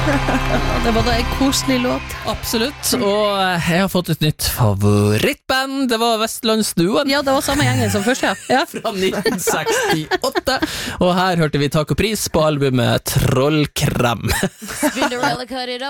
Det var da en koselig låt. Absolutt, og jeg har fått et nytt favorittband. Det var Vestlandsduoen. Ja, det var samme gjengen som først, ja. Fra 1968. Og her hørte vi Takk og pris på albumet Trollkrem. Cinderella cut it up.